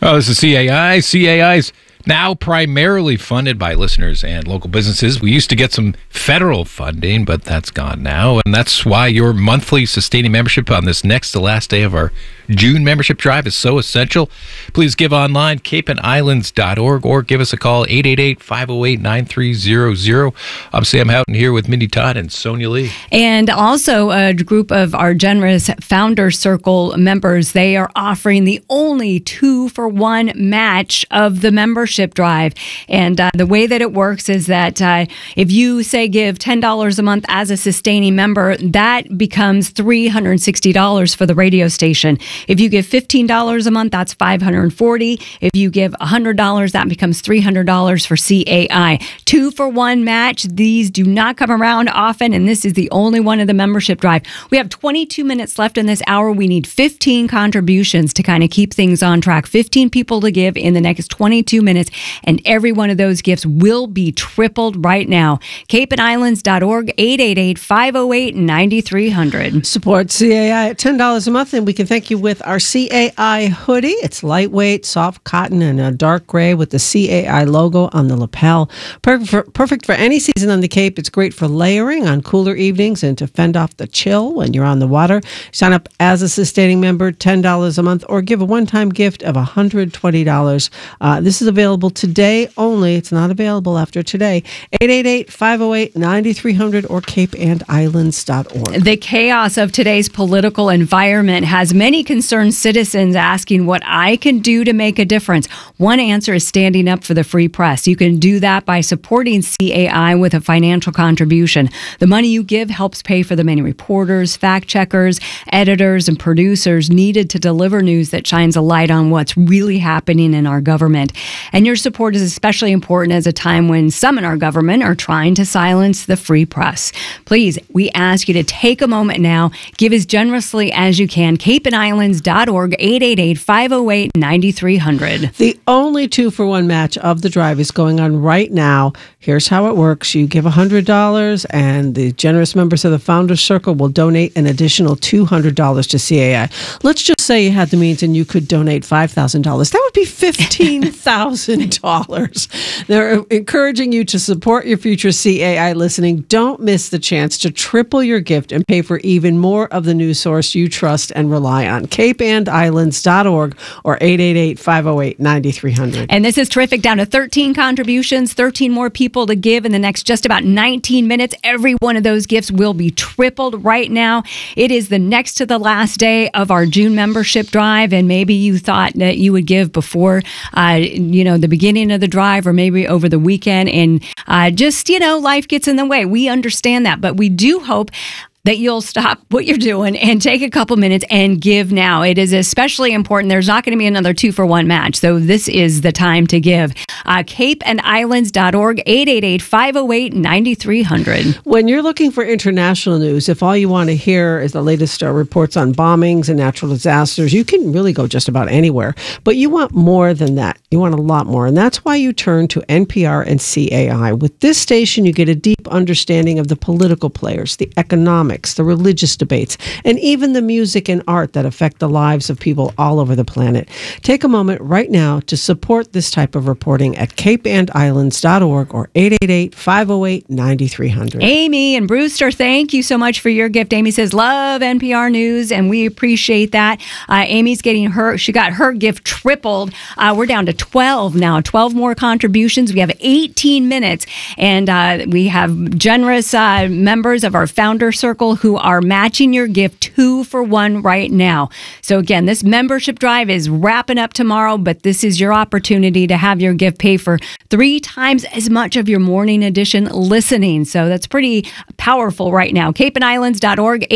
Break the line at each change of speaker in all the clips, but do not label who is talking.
Oh, this is CAI. CAI's now primarily funded by listeners and local businesses. We used to get some federal funding, but that's gone now. And that's why your monthly sustaining membership on this next to last day of our June membership drive is so essential. Please give online, capeandislands.org, or give us a call, 888-508-9300. I'm Sam Houghton here with Mindy Todd and Sonia Lee.
And also a group of our generous Founder Circle members. They are offering the only 2-for-1 match of the membership drive. And the way that it works is that if you say give $10 a month as a sustaining member, that becomes $360 for the radio station. If you give $15 a month, that's $540. If you give $100, that becomes $300 for CAI. 2-for-1 match. These do not come around often, and this is the only one of the membership drive. We have 22 minutes left in this hour. We need 15 contributions to kind of keep things on track. 15 people to give in the next 22 minutes, and every one of those gifts will be tripled right now. capeandislands.org, 888-508-9300.
Support CAI at $10 a month, and we can thank you with our CAI hoodie. It's lightweight, soft cotton, and a dark gray with the CAI logo on the lapel. Perfect for any season on the Cape. It's great for layering on cooler evenings and to fend off the chill when you're on the water. Sign up as a sustaining member, $10 a month, or give a one-time gift of $120. This is available today only. It's not available after today. 888-508-9300 or capeandislands.org.
The chaos of today's political environment has many concerned citizens asking what I can do to make a difference. One answer is standing up for the free press. You can do that by supporting CAI with a financial contribution. The money you give helps pay for the many reporters, fact checkers, editors, and producers needed to deliver news that shines a light on what's really happening in our government. And your support is especially important as a time when some in our government are trying to silence the free press. Please, we ask you to take a moment now, give as generously as you can. capeandislands.org, 888-508-9300.
The only 2-for-1 match of the drive is going on right now. Here's how it works. You give $100, and the generous members of the Founders Circle will donate an additional $200 to CAI. Let's just say you had the means and you could donate $5,000. That would be $15,000. They're encouraging you to support your future CAI listening. Don't miss the chance to triple your gift and pay for even more of the news source you trust and rely on. capeandislands.org or 888-508-9300.
And this is terrific. Down to 13 contributions, 13 more people to give in the next just about 19 minutes. Every one of those gifts will be tripled right now. It is the next to the last day of our June membership drive, and maybe you thought that you would give before, the beginning of the drive or maybe over the weekend, and life gets in the way. We understand that, but we do hope that you'll stop what you're doing and take a couple minutes and give now. It is especially important. There's not going to be another 2-for-1 match, so this is the time to give. capeandislands.org, 888-508-9300.
When you're looking for international news, if all you want to hear is the latest reports on bombings and natural disasters, you can really go just about anywhere. But you want more than that. You want a lot more, and that's why you turn to NPR and CAI. With this station, you get a deep understanding of the political players, the economics, the religious debates, and even the music and art that affect the lives of people all over the planet. Take a moment right now to support this type of reporting at capeandislands.org or 888-508-9300.
Amy and Brewster, thank you so much for your gift. Amy says, love NPR News, and we appreciate that. Amy's she got her gift tripled. We're down to 12 now, 12 more contributions. We have 18 minutes, and we have generous members of our Founder Circle who are matching your gift 2-for-1 right now. So again, this membership drive is wrapping up tomorrow, but this is your opportunity to have your gift pay for 3 times as much of your morning edition listening. So that's pretty powerful right now. capeandislands.org,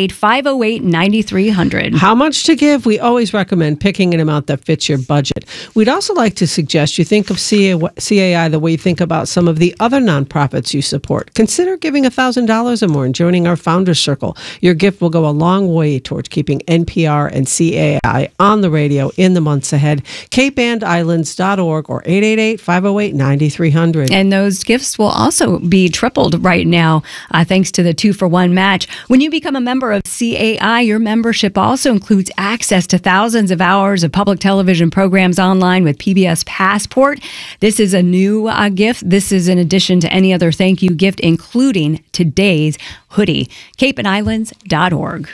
888-508-9300.
How much to give? We always recommend picking an amount that fits your budget. We'd also like to suggest you think of CAI the way you think about some of the other nonprofits you support. Consider giving $1,000 or more and joining our Founders Circle. Your gift will go a long way towards keeping NPR and CAI on the radio in the months ahead. CapeAndIslands.org or 888-508-9300.
And those gifts will also be tripled right now thanks to the 2-for-1 match. When you become a member of CAI, your membership also includes access to thousands of hours of public television programs online with PBS Passport. This is a new gift. This is in addition to any other thank you gift, including today's hoodie. CapeAndIslands.org.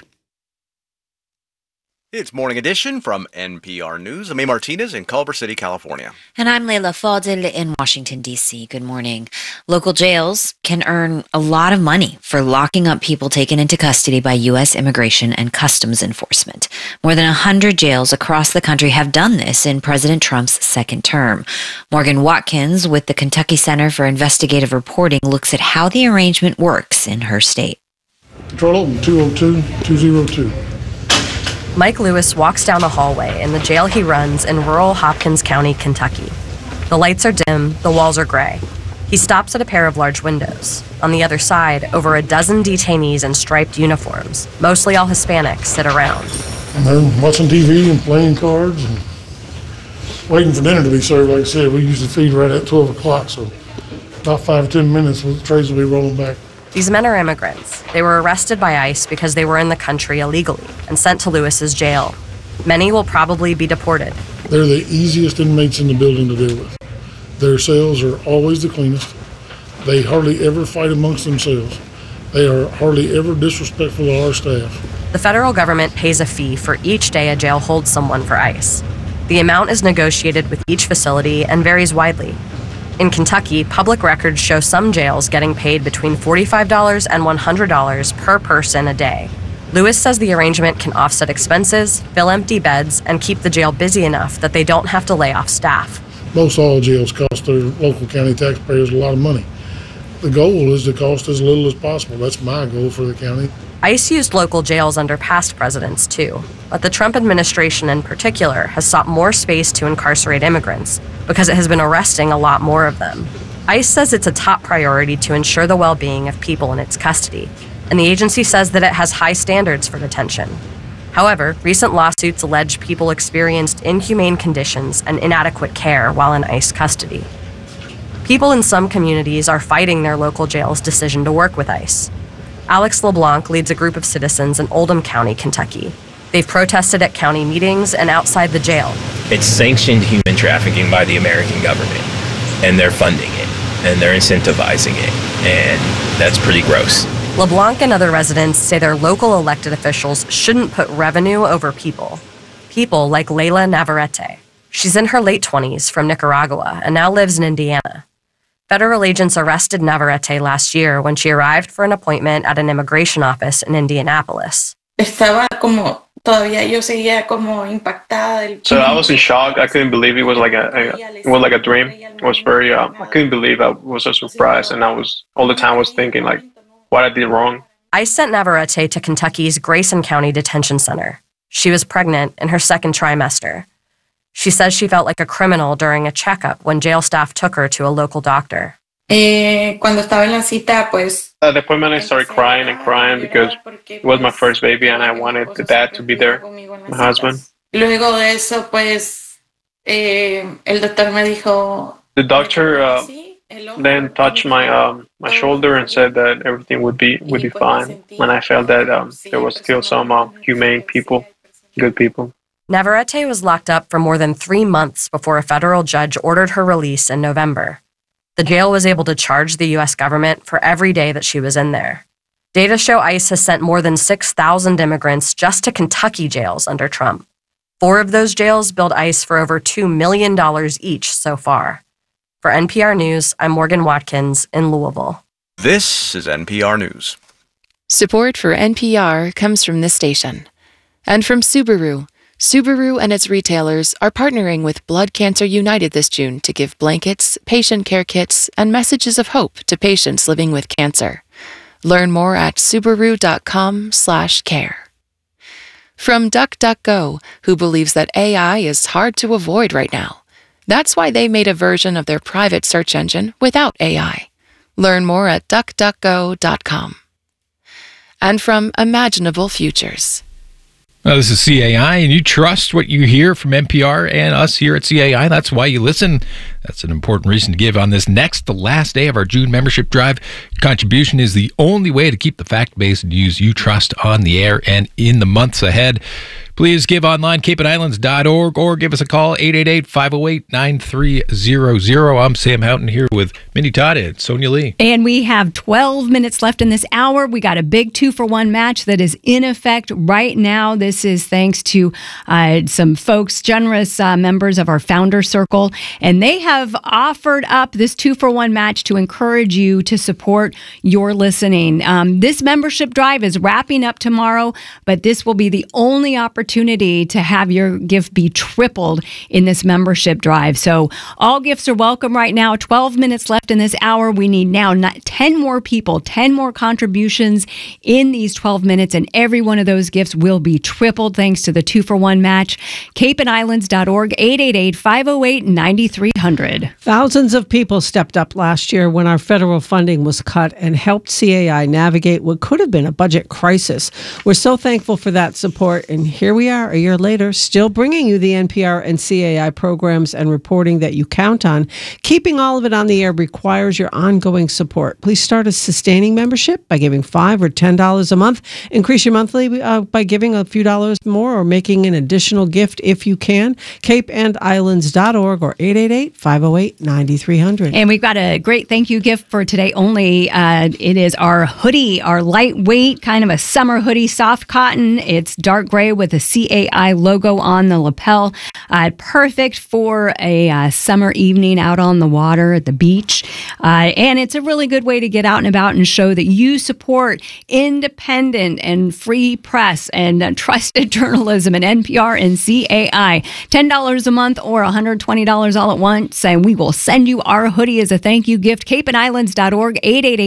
It's Morning Edition from NPR News. I'm A. Martinez in Culver City, California.
And I'm Leila Fadel in Washington, D.C. Good morning. Local jails can earn a lot of money for locking up people taken into custody by U.S. Immigration and Customs Enforcement. More than 100 jails across the country have done this in President Trump's second term. Morgan Watkins with the Kentucky Center for Investigative Reporting looks at how the arrangement works in her state.
Control open 202-202.
Mike Lewis walks down the hallway in the jail he runs in rural Hopkins County, Kentucky. The lights are dim, the walls are gray. He stops at a pair of large windows. On the other side, over a dozen detainees in striped uniforms, mostly all Hispanics, sit around.
And they're watching TV and playing cards and waiting for dinner to be served. Like I said, we usually feed right at 12 o'clock, so about 5 or 10 minutes, the trays will be rolling back.
These men are immigrants. They were arrested by ICE because they were in the country illegally and sent to Lewis's jail. Many will probably be deported.
They're the easiest inmates in the building to deal with. Their cells are always the cleanest. They hardly ever fight amongst themselves. They are hardly ever disrespectful to our staff.
The federal government pays a fee for each day a jail holds someone for ICE. The amount is negotiated with each facility and varies widely. In Kentucky, public records show some jails getting paid between $45 and $100 per person a day. Lewis says the arrangement can offset expenses, fill empty beds, and keep the jail busy enough that they don't have to lay off staff.
Most all jails cost their local county taxpayers a lot of money. The goal is to cost as little as possible. That's my goal for the county.
ICE used local jails under past presidents, too. But the Trump administration in particular has sought more space to incarcerate immigrants because it has been arresting a lot more of them. ICE says it's a top priority to ensure the well-being of people in its custody, and the agency says that it has high standards for detention. However, recent lawsuits allege people experienced inhumane conditions and inadequate care while in ICE custody. People in some communities are fighting their local jail's decision to work with ICE. Alex LeBlanc leads a group of citizens in Oldham County, Kentucky. They've protested at county meetings and outside the jail.
It's sanctioned human trafficking by the American government, and they're funding it, and they're incentivizing it, and that's pretty gross.
LeBlanc and other residents say their local elected officials shouldn't put revenue over people. People like Leila Navarrete. She's in her late 20s from Nicaragua and now lives in Indiana. Federal agents arrested Navarrete last year when she arrived for an appointment at an immigration office in Indianapolis.
So I was in shock. I couldn't believe it was like a dream. It was very I couldn't believe I was so surprised, and I was all the time was thinking like what I did wrong.
I sent Navarrete to Kentucky's Grayson County Detention Center. She was pregnant in her second trimester. She says she felt like a criminal during a checkup when jail staff took her to a local doctor.
Cuando estaba en la cita, pues.
At the appointment, I started crying and crying because it was my first baby and I wanted the dad to be there, my husband.
Luego de eso, pues, el doctor me dijo.
The doctor then touched my shoulder and said that everything would be fine. And I felt that there was still some humane people, good people.
Navarrete was locked up for more than 3 months before a federal judge ordered her release in November. The jail was able to charge the U.S. government for every day that she was in there. Data show ICE has sent more than 6,000 immigrants just to Kentucky jails under Trump. 4 of those jails billed ICE for over $2 million each so far. For NPR News, I'm Morgan Watkins in Louisville.
This is NPR News.
Support for NPR comes from this station and from Subaru. Subaru and its retailers are partnering with Blood Cancer United this June to give blankets, patient care kits, and messages of hope to patients living with cancer. Learn more at Subaru.com/care. From DuckDuckGo, who believes that AI is hard to avoid right now. That's why they made a version of their private search engine without AI. Learn more at DuckDuckGo.com. and from imaginable futures.
Well, this is CAI, and you trust what you hear from NPR and us here at CAI. That's why you listen. That's an important reason to give on this the last day of our June membership drive. Contribution is the only way to keep the fact-based news you trust on the air and in the months ahead. Please give online, capeandislands.org, or give us a call, 888-508-9300. I'm Sam Houghton here with Mindy Todd and Sonia Lee.
And we have 12 minutes left in this hour. We got a big 2-for-1 match that is in effect right now. This is thanks to some folks, generous members of our Founder Circle, and they have offered up this 2-for-1 match to encourage you to support your listening. This membership drive is wrapping up tomorrow, but this will be the only opportunity to have your gift be tripled in this membership drive. So all gifts are welcome right now. 12 minutes left in this hour. We need now 10 more people, 10 more contributions in these 12 minutes, and every one of those gifts will be tripled thanks to the 2-for-1 match. capeandislands.org, 888-508-9300.
Thousands of people stepped up last year when our federal funding was cut and helped CAI navigate what could have been a budget crisis. We're so thankful for that support, and here we are a year later, still bringing you the NPR and CAI programs and reporting that you count on. Keeping all of it on the air requires your ongoing support. Please start a sustaining membership by giving $5 or $10 a month. Increase your monthly by giving a few dollars more or making an additional gift if you can. capeandislands.org or 888-508-9300.
And we've got a great thank you gift for today only. It is our hoodie, our lightweight, kind of a summer hoodie, soft cotton. It's dark gray with a CAI logo on the lapel. Perfect for a summer evening out on the water at the beach. And it's a really good way to get out and about and show that you support independent and free press and trusted journalism at NPR and CAI. $10 a month or $120 all at once, and we will send you our hoodie as a thank you gift. capeandislands.org,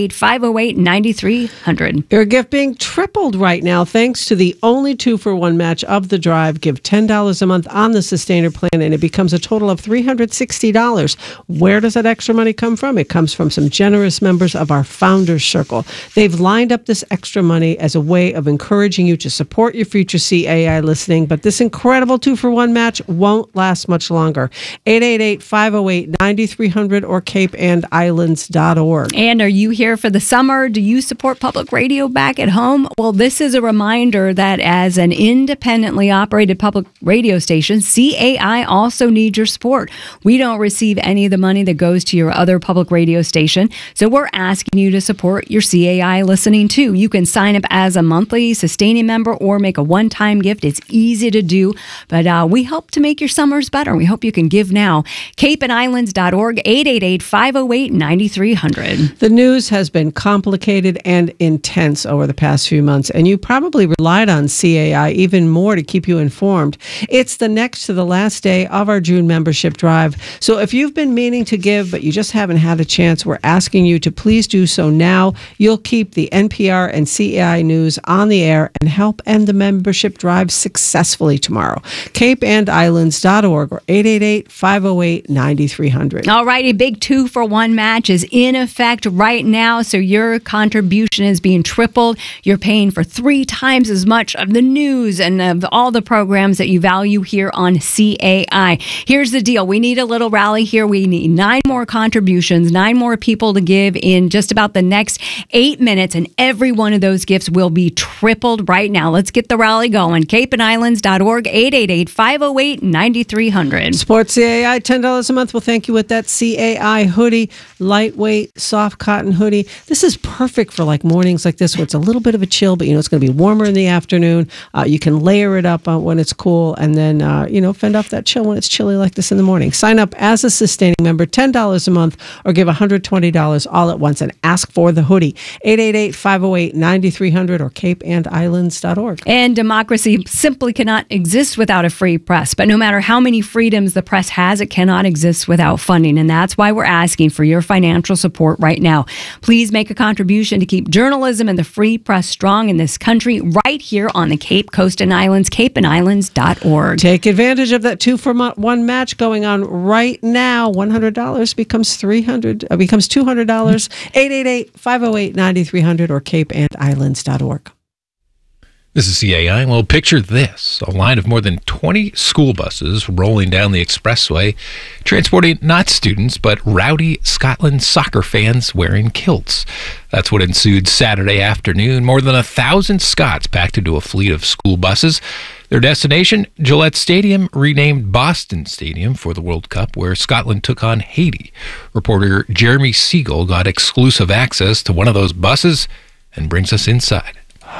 888-508-9300.
Your gift being tripled right now thanks to the only 2-for-1 match of the drive. Give $10 a month on the Sustainer plan, and it becomes a total of $360. Where does that extra money come from? It comes from some generous members of our Founders Circle. They've lined up this extra money as a way of encouraging you to support your future CAI listening, but this incredible 2-for-1 match won't last much longer. 888-508-9300 or capeandislands.org.
And are you here for the summer? Do you support public radio back at home? Well, this is a reminder that as an independently operated public radio station, CAI also needs your support. We don't receive any of the money that goes to your other public radio station, so we're asking you to support your CAI listening too. You can sign up as a monthly sustaining member or make a one-time gift. It's easy to do, but we help to make your summers better. We hope you can give now. capeandislands.org, 888-508-9300.
The news has been complicated and intense over the past few months, and you probably relied on CAI even more to keep you informed. It's the next to the last day of our June membership drive. So if you've been meaning to give, but you just haven't had a chance, we're asking you to please do so now. You'll keep the NPR and CAI news on the air and help end the membership drive successfully tomorrow. capeandislands.org or 888-508-9300.
All right, a big 2-for-1 match is in effect right now, so your contribution is being tripled. You're paying for 3 times as much of the news and of all the programs that you value here on CAI. Here's the deal. We need a little rally here. We need 9 more contributions, 9 more people to give in just about the next 8 minutes, and every one of those gifts will be tripled right now. Let's get the rally going. capeandislands.org, 888-508-9300.
Support CAI, $10 a month. We'll thank you with that CAI hoodie, lightweight, soft cotton hoodie. This is perfect for like mornings like this where it's a little bit of a chill, but it's going to be warmer in the afternoon. You can layer it up when it's cool and then, fend off that chill when it's chilly like this in the morning. Sign up as a sustaining member, $10 a month, or give $120 all at once and ask for the hoodie. 888-508-9300 or capeandislands.org.
And democracy simply cannot exist without a free press. But no matter how many freedoms the press has, it cannot exist without funding. And that's why we're asking for your financial support right now. Please make a contribution to keep journalism and the free press strong in this country right here on the Cape Coast and Islands, capeandislands.org.
Take advantage of that 2-for-1 match going on right now. $100 becomes $200. 888-508-9300 or capeandislands.org.
This is CAI. Well, picture this. A line of more than 20 school buses rolling down the expressway, transporting not students, but rowdy Scotland soccer fans wearing kilts. That's what ensued Saturday afternoon. More than 1,000 Scots packed into a fleet of school buses. Their destination, Gillette Stadium, renamed Boston Stadium for the World Cup, where Scotland took on Haiti. Reporter Jeremy Siegel got exclusive access to one of those buses and brings us inside.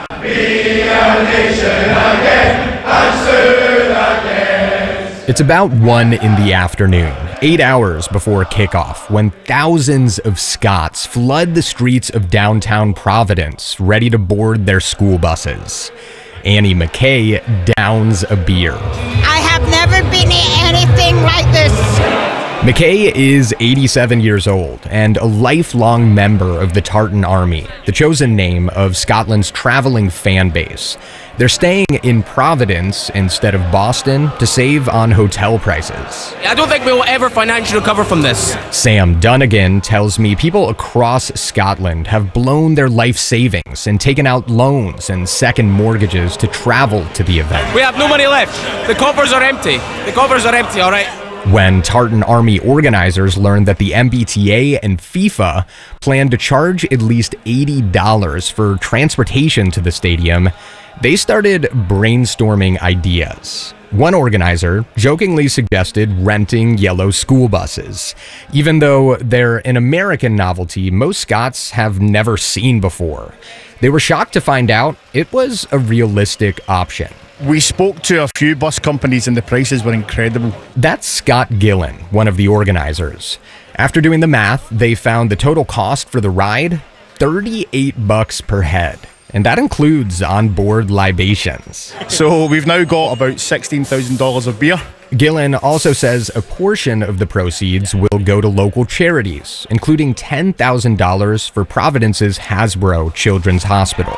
It's about 1 in the afternoon, 8 hours before kickoff, when thousands of Scots flood the streets of downtown Providence, ready to board their school buses. Annie McKay downs a beer.
I have never been in anything like this.
McKay is 87 years old and a lifelong member of the Tartan Army, the chosen name of Scotland's traveling fan base. They're staying in Providence instead of Boston to save on hotel prices.
I don't think we will ever financially recover from this.
Sam Dunnigan tells me people across Scotland have blown their life savings and taken out loans and second mortgages to travel to the event.
We have no money left. The coffers are empty. The coffers are empty, all right?
When Tartan Army organizers learned that the MBTA and FIFA planned to charge at least $80 for transportation to the stadium, they started brainstorming ideas. One organizer jokingly suggested renting yellow school buses. Even though they're an American novelty most Scots have never seen before. They were shocked to find out it was a realistic option.
We spoke to a few bus companies and the prices were incredible.
That's Scott Gillen, one of the organizers. After doing the math, they found the total cost for the ride, $38 per head. And that includes onboard libations.
So we've now got about $16,000 of beer.
Gillen also says a portion of the proceeds will go to local charities, including $10,000 for Providence's Hasbro Children's Hospital.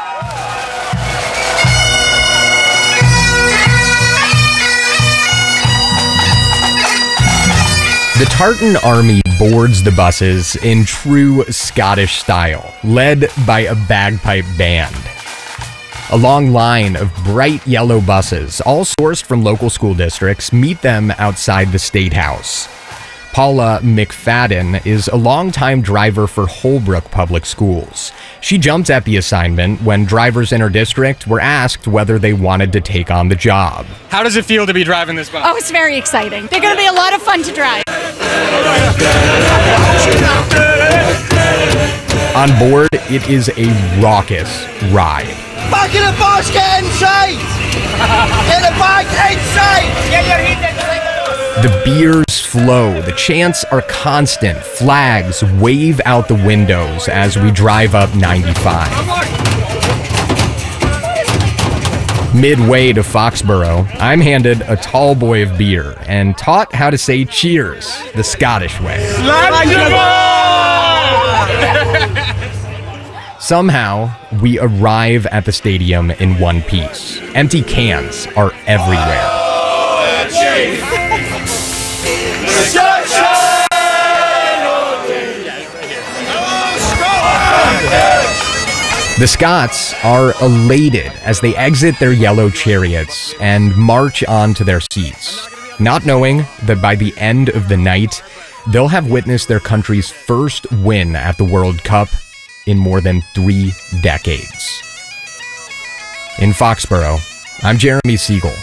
The Tartan Army boards the buses in true Scottish style, led by a bagpipe band. A long line of bright yellow buses, all sourced from local school districts, meet them outside the State House. Paula McFadden is a longtime driver for Holbrook Public Schools. She jumped at the assignment when drivers in her district were asked whether they wanted to take on the job.
How does it feel to be driving this bus?
Oh, it's very exciting. They're going to be a lot of fun to drive.
On board, it is a raucous ride.
Back in the bus, get inside! Get the back inside! Get your heat inside!
The beers flow, the chants are constant, flags wave out the windows as we drive up 95. Midway to Foxborough, I'm handed a tall boy of beer and taught how to say cheers the Scottish way. Somehow, we arrive at the stadium in one piece. Empty cans are everywhere. The Scots are elated as they exit their yellow chariots and march on to their seats, not knowing that by the end of the night, they'll have witnessed their country's first win at the World Cup in more than 3 decades. In Foxborough, I'm Jeremy Siegel.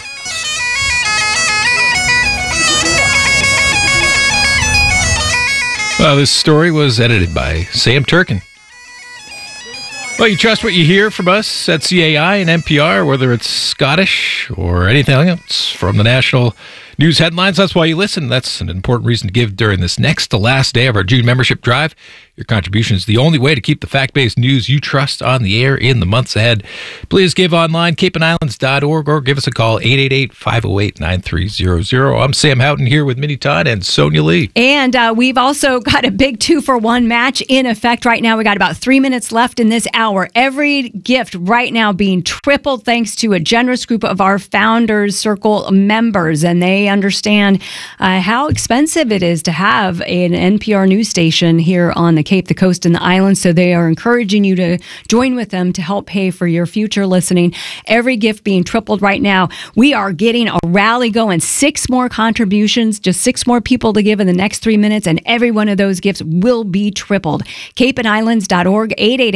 Well, this story was edited by Sam Turkin. Well, you trust what you hear from us at CAI and NPR, whether it's Scottish or anything else from the national news headlines. That's why you listen. That's an important reason to give during this next to last day of our June membership drive. Your contribution is the only way to keep the fact-based news you trust on the air in the months ahead. Please give online, capeandislands.org, or give us a call, 888-508-9300. I'm Sam Houghton here with Minnie Todd and Sonia Lee.
And we've also got a big 2-for-1 match in effect right now. We got about 3 minutes left in this hour. Every gift right now being tripled thanks to a generous group of our Founders Circle members. And they understand how expensive it is to have an NPR news station here on the Cape, the Coast, and the islands. So they are encouraging you to join with them to help pay for your future listening. Every gift being tripled right now. We are getting a rally going. 6 more contributions, just 6 more people to give in the next 3 minutes, and every one of those gifts will be tripled. CapeandIslands.org,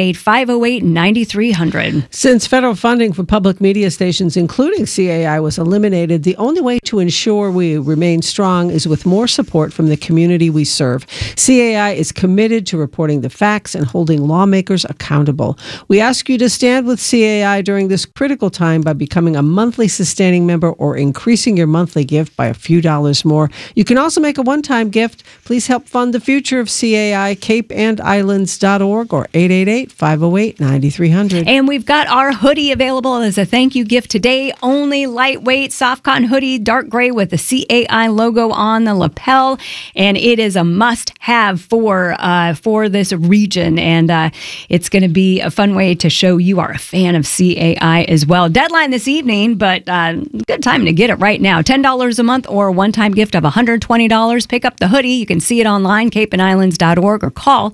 888-508-9300.
Since federal funding for public media stations, including CAI, was eliminated, the only way to ensure we remain strong is with more support from the community we serve. CAI is committed to reporting the facts and holding lawmakers accountable. We ask you to stand with CAI during this critical time by becoming a monthly sustaining member or increasing your monthly gift by a few dollars more. You can also make a one-time gift. Please help fund the future of CAI, CapeandIslands.org or 888-508-9300.
And we've got our hoodie available as a thank you gift today. Only lightweight soft cotton hoodie, dark gray with the CAI logo on the lapel, and it is a must-have for this region. And it's going to be a fun way to show you are a fan of CAI as well. Deadline this evening, but good time to get it right now. $10 a month or a one-time gift of $120. Pick up the hoodie. You can see it online, CapeandIslands.org, or call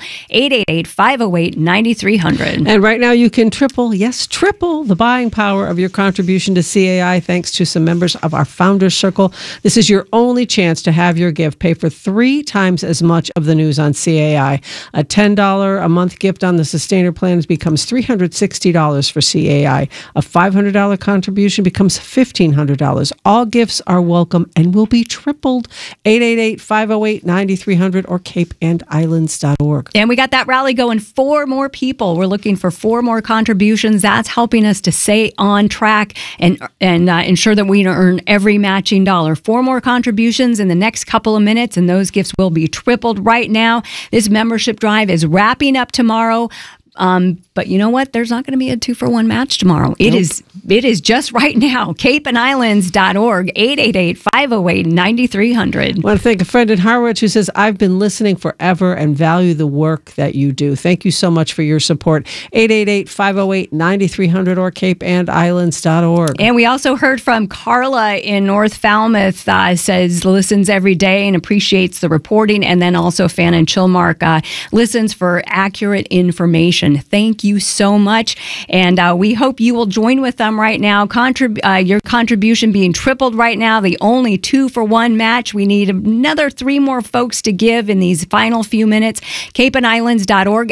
888-508-9300.
And right now you can triple the buying power of your contribution to CAI thanks to some members of our Founders Circle. This is your only chance to have your gift pay for 3 times as much of the news on CAI. A $10 a month gift on the Sustainer plans becomes $360 for CAI. A $500 contribution becomes $1,500. All gifts are welcome and will be tripled. 888-508-9300 or CapeandIslands.org.
And we got that rally going. 4 more people. We're looking for 4 more contributions. That's helping us to stay on track and ensure that we earn every matching dollar. 4 more contributions in the next couple of minutes, and those gifts will be tripled right now. This membership drive is wrapping up tomorrow. But you know what? There's not going to be a 2-for-1 match tomorrow. It is just right now. CapeandIslands.org, 888-508-9300.
I want to thank a friend in Harwich who says, I've been listening forever and value the work that you do. Thank you so much for your support. 888-508-9300 or CapeandIslands.org.
And we also heard from Carla in North Falmouth, says listens every day and appreciates the reporting. And then also a fan in Chilmark listens for accurate information. Thank you so much. And we hope you will join with them right now. Your contribution being tripled right now. The only 2-for-1 match. We need another 3 more folks to give in these final few minutes. CapeandIslands.org,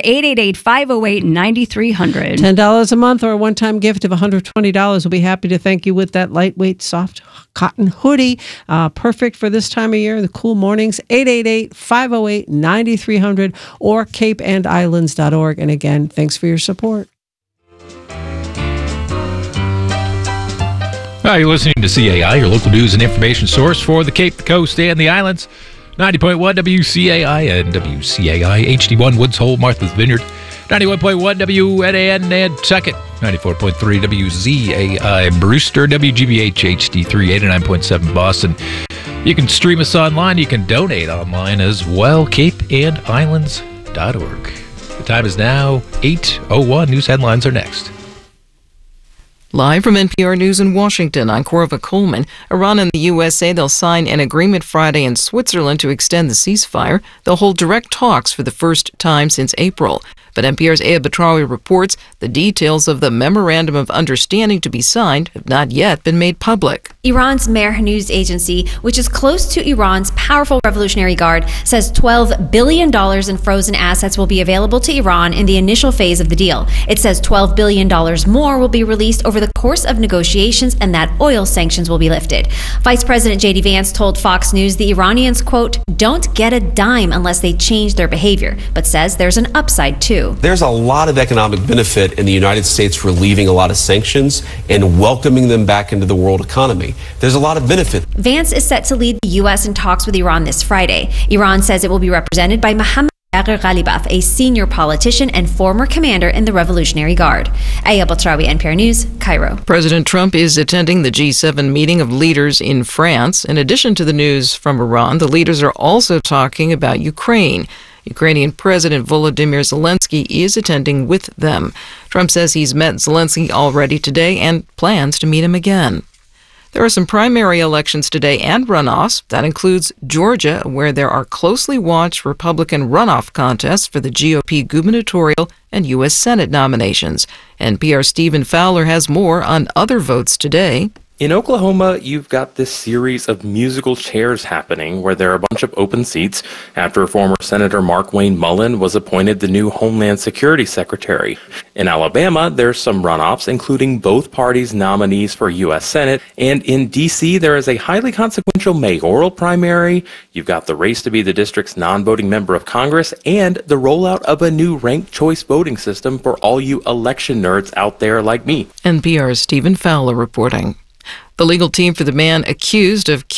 888-508-9300.
$10 a month or a one-time gift of $120. We'll be happy to thank you with that lightweight, soft cotton hoodie. Perfect for this time of year, the cool mornings. 888-508-9300 or CapeandIslands.org. And again, thanks for your support.
You're listening to CAI, your local news and information source for the Cape, the Coast, and the Islands. 90.1 WCAI and WCAI HD1 Woods Hole, Martha's Vineyard. 91.1 WNAN Nantucket. 94.3 WZAI Brewster. WGBH HD3 89.7 Boston. You can stream us online. You can donate online as well. CapeandIslands.org. The time is now 8:01. News headlines are next.
Live from NPR News in Washington, I'm Corva Coleman. Iran and the U.S. say they'll sign an agreement Friday in Switzerland to extend the ceasefire. They'll hold direct talks for the first time since April. But NPR's Aya Batrawi reports the details of the Memorandum of Understanding to be signed have not yet been made public.
Iran's Mehr news agency, which is close to Iran's powerful Revolutionary Guard, says $12 billion in frozen assets will be available to Iran in the initial phase of the deal. It says $12 billion more will be released over the course of negotiations and that oil sanctions will be lifted. Vice President J.D. Vance told Fox News the Iranians, quote, don't get a dime unless they change their behavior, but says there's an upside too.
There's a lot of economic benefit in the United States relieving a lot of sanctions and welcoming them back into the world economy. There's a lot of benefit.
Vance is set to lead the U.S. in talks with Iran this Friday. Iran says it will be represented by Mohammad Bagher Ghalibaf, a senior politician and former commander in the Revolutionary Guard. Aya Batrawi, NPR News, Cairo.
President Trump is attending the G7 meeting of leaders in France. In addition to the news from Iran, the leaders are also talking about Ukraine. Ukrainian President Volodymyr Zelensky is attending with them. Trump says he's met Zelensky already today and plans to meet him again. There are some primary elections today and runoffs. That includes Georgia, where there are closely watched Republican runoff contests for the GOP gubernatorial and U.S. Senate nominations. NPR's Stephen Fowler has more on other votes today.
In Oklahoma, you've got this series of musical chairs happening where there are a bunch of open seats after former Senator Markwayne Mullin was appointed the new Homeland Security Secretary. In Alabama, there's some runoffs, including both parties' nominees for U.S. Senate. And in D.C., there is a highly consequential mayoral primary. You've got the race to be the district's non-voting member of Congress and the rollout of a new ranked choice voting system for all you election nerds out there like me.
NPR's Stephen Fowler reporting. The legal team for the man accused of